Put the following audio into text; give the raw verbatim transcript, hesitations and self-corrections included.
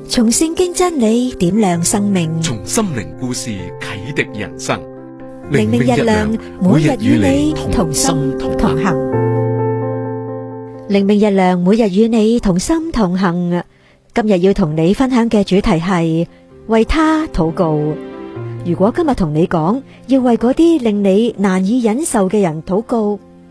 從聖經真理點亮生命， 從心靈故事啟迪人生。 靈命日亮，每日與你同心同行。靈命日亮，每日與你同心同行。今日要同你分享嘅主題係為他禱告。如果今日同你講要為嗰啲令你難以忍受嘅人禱告，